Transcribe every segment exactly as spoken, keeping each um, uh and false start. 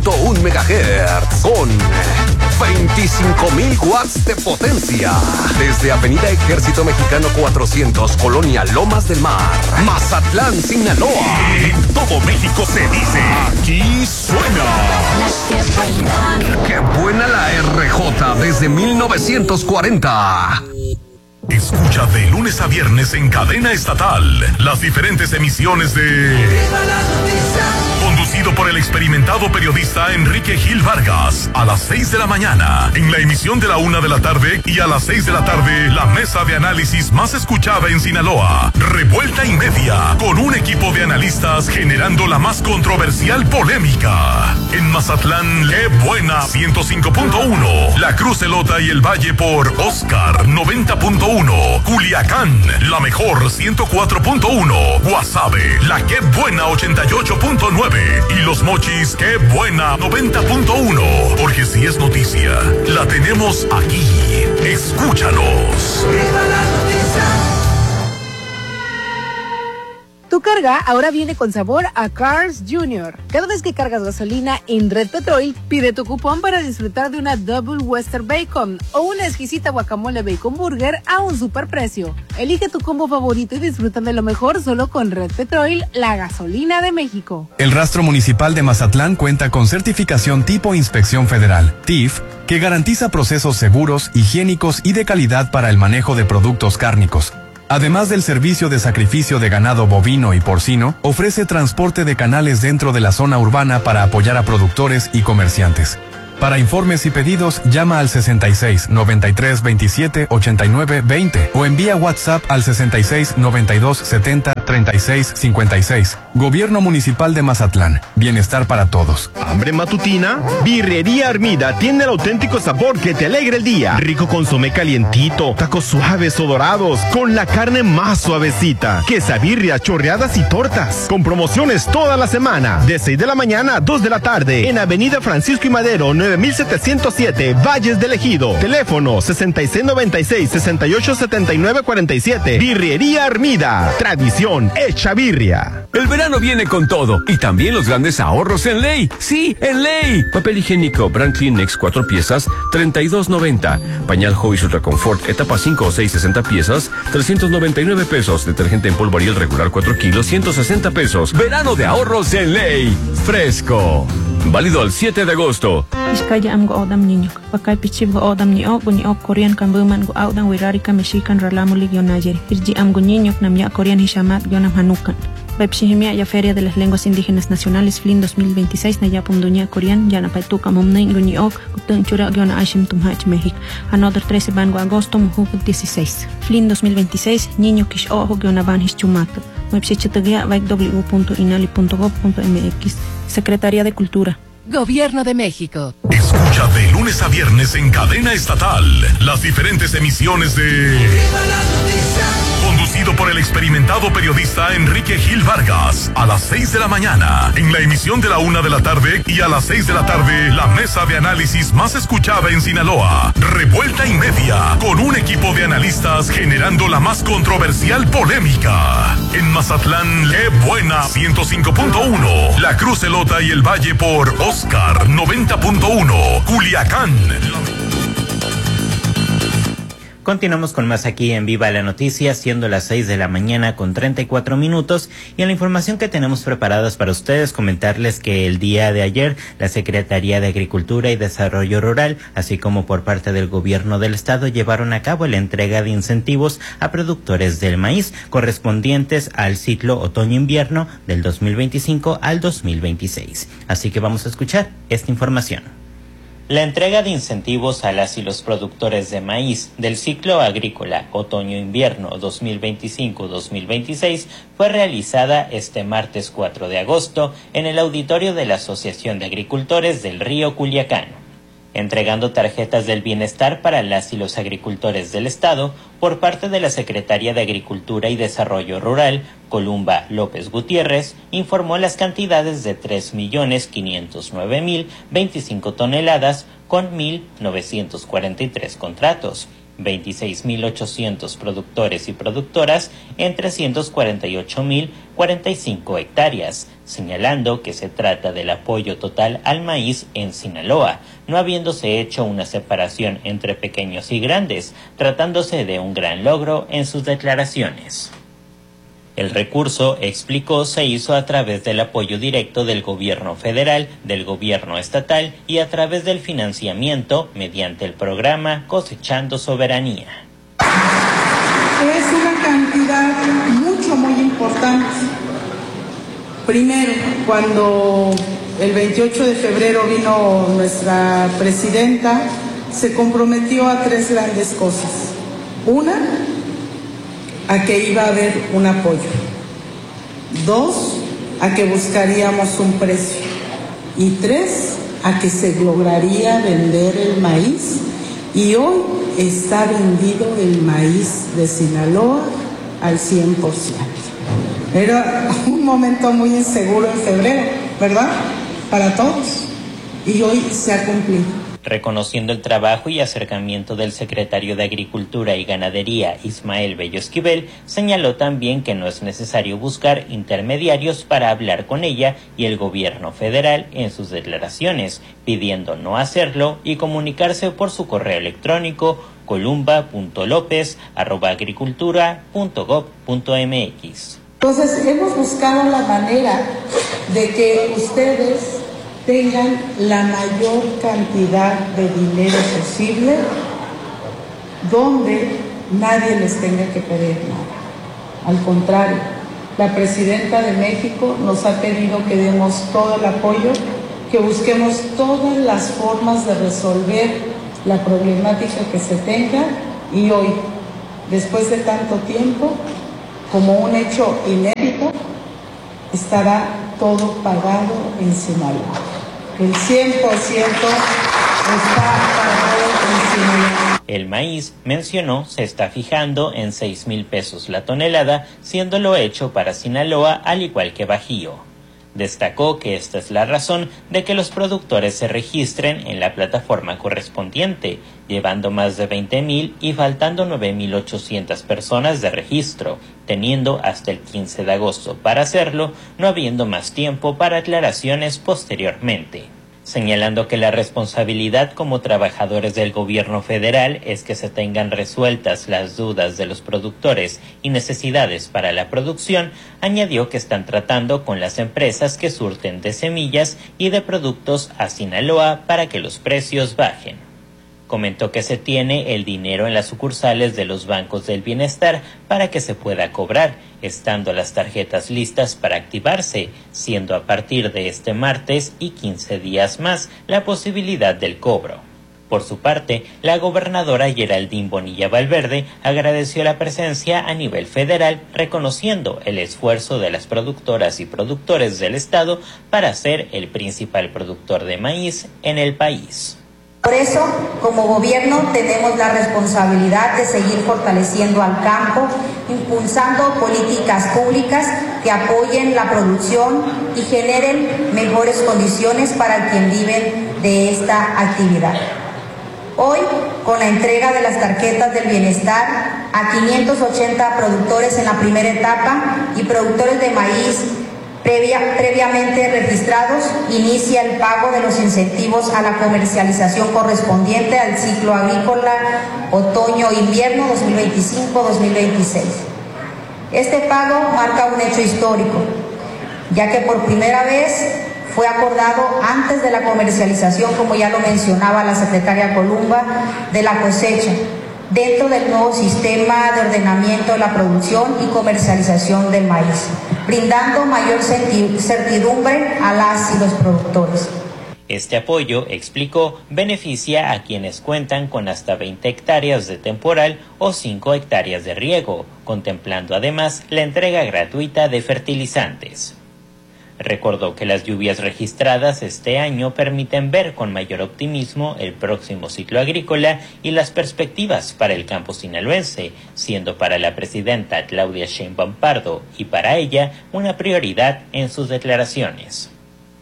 punto uno megahertz con veinticinco mil watts de potencia. Desde Avenida Ejército Mexicano cuatrocientos, Colonia Lomas del Mar, Mazatlán, Sinaloa. En todo México se dice, aquí suena. ¡Qué buena la R J desde mil novecientos cuarenta! Escucha de lunes a viernes en cadena estatal las diferentes emisiones de... Conducido por el experimentado periodista Enrique Gil Vargas, a las seis de la mañana, en la emisión de la una de la tarde, y a las seis de la tarde, la mesa de análisis más escuchada en Sinaloa, Revuelta y Media, con un equipo de analistas generando la más controversial polémica. En Mazatlán, ¡qué buena! ciento cinco punto uno, La Cruz Elota y el Valle por Oscar noventa punto uno, Culiacán, la mejor ciento cuatro punto uno, Guasave, la ¡qué buena! ochenta y ocho punto nueve, y Los Mochis, ¡qué buena! noventa punto uno, porque si es noticia, la tenemos aquí. Escúchanos. ¡Viva la noticia! Tu carga ahora viene con sabor a Cars Junior. Cada vez que cargas gasolina en Red Petrol, pide tu cupón para disfrutar de una Double Western Bacon o una exquisita guacamole Bacon Burger a un superprecio. Elige tu combo favorito y disfruta de lo mejor solo con Red Petrol, la gasolina de México. El Rastro Municipal de Mazatlán cuenta con certificación tipo Inspección Federal, T I F, que garantiza procesos seguros, higiénicos y de calidad para el manejo de productos cárnicos. Además del servicio de sacrificio de ganado bovino y porcino, ofrece transporte de canales dentro de la zona urbana para apoyar a productores y comerciantes. Para informes y pedidos, llama al sesenta y seis, noventa y tres, veintisiete, ochenta y nueve, veinte o envía WhatsApp al sesenta y seis, noventa y dos, setenta, treinta y seis, cincuenta y seis. Gobierno Municipal de Mazatlán. Bienestar para todos. ¿Hambre matutina? Birrería Armida tiene el auténtico sabor que te alegra el día. Rico consomé calientito, tacos suaves o dorados, con la carne más suavecita, quesabirria, chorreadas y tortas. Con promociones toda la semana, de seis de la mañana a dos de la tarde, en Avenida Francisco y Madero, nueve mil setecientos siete, Valles del Ejido. Teléfono sesenta y seis noventa y seis, sesenta y ocho setenta y nueve cuarenta y siete. Birrería Armida. Tradición hecha birria. El verano viene con todo y también los grandes ahorros en Ley. Sí, en Ley. Papel higiénico Brand Kleenex cuatro piezas, treinta y dos noventa. Pañal Hobbies Ultra Confort etapa cinco o seis, sesenta piezas, trescientos noventa y nueve pesos. Detergente en polvo Ariel regular cuatro kilos, ciento sesenta pesos. Verano de ahorros en Ley. Fresco. Válido al siete de agosto. Iskaya am go odam niño. Pakay pichib go odam ni ok ni ok Korean kan buman go audan wirari ka mexican ralamuli gyonayer. Irji am go niño nam ya Korean hishamat gyonam hanukan. Bepsihimia ya Feria de las Lenguas Indígenas Nacionales Flin dos mil veintiséis na ya Punduña Korean ya na paituka momnay ni ok kutun chura gyona ashim tumhach México. Another trece van go agosto muhuk dieciséis. Flin dos mil veintiséis niño kish ojo gyona van hischumato. Website w punto inali punto gob punto m x. Secretaría de Cultura. Gobierno de México. Escucha de lunes a viernes en cadena estatal las diferentes emisiones de... Conducido por el experimentado periodista Enrique Gil Vargas, a las seis de la mañana, en la emisión de la una de la tarde, y a las seis de la tarde, la mesa de análisis más escuchada en Sinaloa, Revuelta y Media, con un equipo de analistas generando la más controversial polémica. En Mazatlán, ¡qué buena! ciento cinco punto uno, La Cruz Elota y el Valle por Oscar noventa punto uno, Culiacán. Continuamos con más aquí en Viva la Noticia, siendo las seis de la mañana con treinta y cuatro minutos, y en la información que tenemos preparadas para ustedes, comentarles que el día de ayer la Secretaría de Agricultura y Desarrollo Rural, así como por parte del Gobierno del Estado, llevaron a cabo la entrega de incentivos a productores del maíz correspondientes al ciclo otoño-invierno del dos mil veinticinco al dos mil veintiséis. Así que vamos a escuchar esta información. La entrega de incentivos a las y los productores de maíz del ciclo agrícola otoño-invierno dos mil veinticinco dos mil veintiséis fue realizada este martes cuatro de agosto en el auditorio de la Asociación de Agricultores del Río Culiacán, entregando tarjetas del bienestar para las y los agricultores del estado por parte de la Secretaría de Agricultura y Desarrollo Rural, Columba López Gutiérrez, informó las cantidades de tres millones quinientos nueve mil veinticinco toneladas con mil novecientos cuarenta y tres contratos. veintiséis mil ochocientos productores y productoras en trescientos cuarenta y ocho mil cuarenta y cinco hectáreas, señalando que se trata del apoyo total al maíz en Sinaloa, no habiéndose hecho una separación entre pequeños y grandes, tratándose de un gran logro en sus declaraciones. El recurso, explicó, se hizo a través del apoyo directo del gobierno federal, del gobierno estatal y a través del financiamiento mediante el programa Cosechando Soberanía. Es una cantidad mucho, muy importante. Primero, cuando el veintiocho de febrero vino nuestra presidenta, se comprometió a tres grandes cosas. Una, a que iba a haber un apoyo. Dos, a que buscaríamos un precio. Y tres, a que se lograría vender el maíz. Y hoy está vendido el maíz de Sinaloa al cien por ciento. Era un momento muy inseguro en febrero, ¿verdad? Para todos. Y hoy se ha cumplido. Reconociendo el trabajo y acercamiento del secretario de Agricultura y Ganadería, Ismael Bello Esquivel, señaló también que no es necesario buscar intermediarios para hablar con ella y el gobierno federal en sus declaraciones, pidiendo no hacerlo y comunicarse por su correo electrónico columba punto lopez arroba agricultura punto gob punto mx. Entonces, hemos buscado la manera de que ustedes tengan la mayor cantidad de dinero posible, donde nadie les tenga que pedir nada. Al contrario, la presidenta de México nos ha pedido que demos todo el apoyo, que busquemos todas las formas de resolver la problemática que se tenga, y hoy, después de tanto tiempo, como un hecho inédito, estará todo pagado en Sinaloa. El cien por ciento está pagado en Sinaloa. El maíz, mencionó, se está fijando en seis mil pesos la tonelada, siendo lo hecho para Sinaloa al igual que Bajío. Destacó que esta es la razón de que los productores se registren en la plataforma correspondiente, llevando más de veinte mil y faltando nueve mil ochocientas personas de registro, teniendo hasta el quince de agosto para hacerlo, no habiendo más tiempo para aclaraciones posteriormente. Señalando que la responsabilidad como trabajadores del gobierno federal es que se tengan resueltas las dudas de los productores y necesidades para la producción, añadió que están tratando con las empresas que surten de semillas y de productos a Sinaloa para que los precios bajen. Comentó que se tiene el dinero en las sucursales de los bancos del bienestar para que se pueda cobrar, estando las tarjetas listas para activarse, siendo a partir de este martes y quince días más la posibilidad del cobro. Por su parte, la gobernadora Geraldine Bonilla Valverde agradeció la presencia a nivel federal, reconociendo el esfuerzo de las productoras y productores del estado para ser el principal productor de maíz en el país. Por eso, como gobierno, tenemos la responsabilidad de seguir fortaleciendo al campo, impulsando políticas públicas que apoyen la producción y generen mejores condiciones para quien vive de esta actividad. Hoy, con la entrega de las tarjetas del bienestar a quinientos ochenta productores en la primera etapa y productores de maíz Previa, previamente registrados, inicia el pago de los incentivos a la comercialización correspondiente al ciclo agrícola otoño-invierno dos mil veinticinco dos mil veintiséis. Este pago marca un hecho histórico, ya que por primera vez fue acordado antes de la comercialización, como ya lo mencionaba la secretaria Columba, de la cosecha, dentro del nuevo sistema de ordenamiento de la producción y comercialización del maíz, brindando mayor certidumbre a las y los productores. Este apoyo, explicó, beneficia a quienes cuentan con hasta veinte hectáreas de temporal o cinco hectáreas de riego, contemplando además la entrega gratuita de fertilizantes. Recordó que las lluvias registradas este año permiten ver con mayor optimismo el próximo ciclo agrícola y las perspectivas para el campo sinaloense, siendo para la presidenta Claudia Sheinbaum Pardo y para ella una prioridad en sus declaraciones.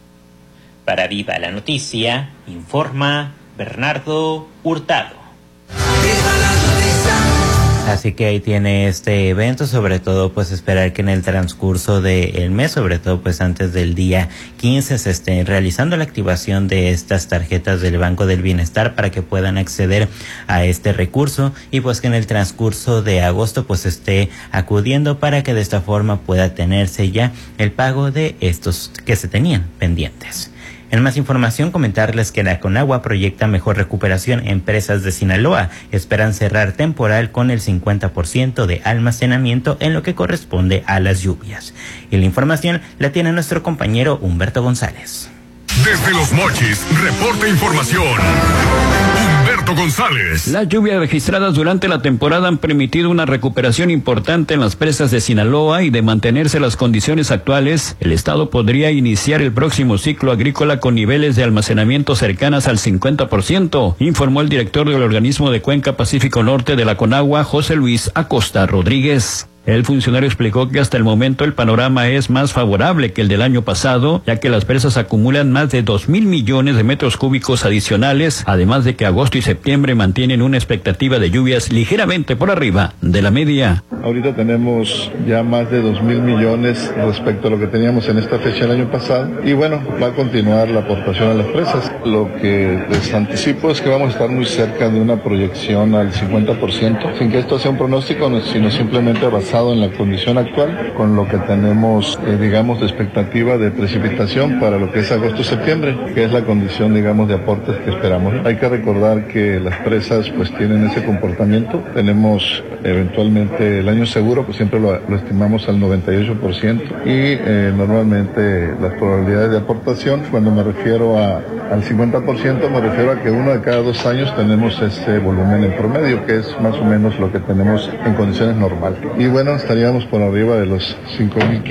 Para Viva la Noticia, informa Bernardo Hurtado. ¡Viva la noticia! Así que ahí tiene este evento, sobre todo pues esperar que en el transcurso del mes, sobre todo pues antes del día quince, se esté realizando la activación de estas tarjetas del Banco del Bienestar para que puedan acceder a este recurso, y pues que en el transcurso de agosto pues esté acudiendo para que de esta forma pueda tenerse ya el pago de estos que se tenían pendientes. En más información, comentarles que la Conagua proyecta mejor recuperación. Empresas de Sinaloa esperan cerrar temporal con el cincuenta por ciento de almacenamiento en lo que corresponde a las lluvias. Y la información la tiene nuestro compañero Humberto González. Desde Los Mochis, reporta información Humberto González. Las lluvias registradas durante la temporada han permitido una recuperación importante en las presas de Sinaloa, y de mantenerse las condiciones actuales, el estado podría iniciar el próximo ciclo agrícola con niveles de almacenamiento cercanas al cincuenta por ciento, informó el director del organismo de Cuenca Pacífico Norte de la Conagua, José Luis Acosta Rodríguez. El funcionario explicó que hasta el momento el panorama es más favorable que el del año pasado, ya que las presas acumulan más de dos mil millones de metros cúbicos adicionales, además de que agosto y septiembre mantienen una expectativa de lluvias ligeramente por arriba de la media. Ahorita tenemos ya más de dos mil millones respecto a lo que teníamos en esta fecha el año pasado, y bueno, va a continuar la aportación a las presas. Lo que les anticipo es que vamos a estar muy cerca de una proyección al cincuenta por ciento, sin que esto sea un pronóstico, sino simplemente basado en la condición actual, con lo que tenemos, eh, digamos, de expectativa de precipitación para lo que es agosto-septiembre, que es la condición, digamos, de aportes que esperamos. Hay que recordar que las presas pues tienen ese comportamiento. Tenemos eventualmente el año seguro, pues siempre lo, lo estimamos al noventa y ocho por ciento, y eh, normalmente las probabilidades de aportación, cuando me refiero a, al cincuenta por ciento, me refiero a que uno de cada dos años tenemos ese volumen en promedio, que es más o menos lo que tenemos en condiciones normales. Y bueno, estaríamos por arriba de los cinco mil